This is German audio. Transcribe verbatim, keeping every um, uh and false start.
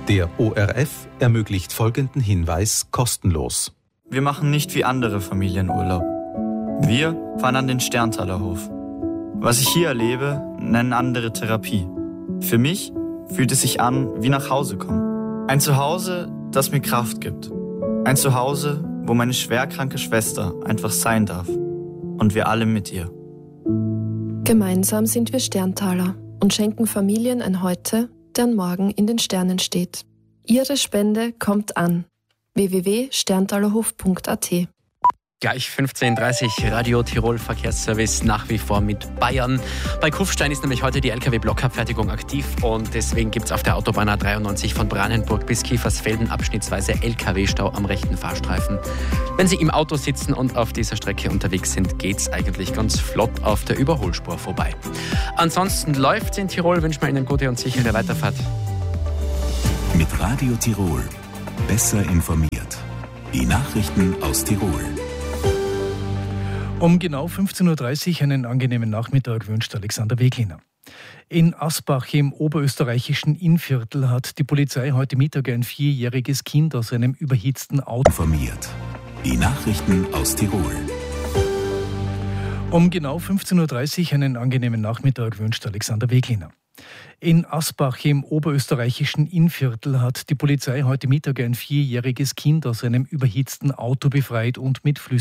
Der O R F ermöglicht folgenden Hinweis kostenlos. Wir machen nicht wie andere Familien Urlaub. Wir fahren an den Sterntaler Hof. Was ich hier erlebe, nennen andere Therapie. Für mich fühlt es sich an wie nach Hause kommen. Ein Zuhause, das mir Kraft gibt. Ein Zuhause, wo meine schwerkranke Schwester einfach sein darf. Und wir alle mit ihr. Gemeinsam sind wir Sterntaler und schenken Familien ein Heute, deren Morgen in den Sternen steht. Ihre Spende kommt an. w w w punkt sterntalerhof punkt a t. Gleich fünfzehn Uhr dreißig, Radio Tirol Verkehrsservice nach wie vor mit Bayern. Bei Kufstein ist nämlich heute die L K W-Blockabfertigung aktiv und deswegen gibt es auf der Autobahn A dreiundneunzig von Brannenburg bis Kiefersfelden abschnittsweise L K W-Stau am rechten Fahrstreifen. Wenn Sie im Auto sitzen und auf dieser Strecke unterwegs sind, geht's eigentlich ganz flott auf der Überholspur vorbei. Ansonsten läuft's in Tirol, wünschen wir Ihnen gute und sichere Weiterfahrt. Mit Radio Tirol besser informiert. Die Nachrichten aus Tirol. Um genau fünfzehn Uhr dreißig einen angenehmen Nachmittag wünscht Alexander Wegliner. In Asbach im oberösterreichischen Innviertel hat die Polizei heute Mittag ein vierjähriges Kind aus einem überhitzten Auto informiert. Die Nachrichten aus Tirol. Um genau fünfzehn Uhr dreißig einen angenehmen Nachmittag wünscht Alexander Wegliner. In Asbach im oberösterreichischen Innviertel hat die Polizei heute Mittag ein vierjähriges Kind aus einem überhitzten Auto befreit und mit Flüssigkeit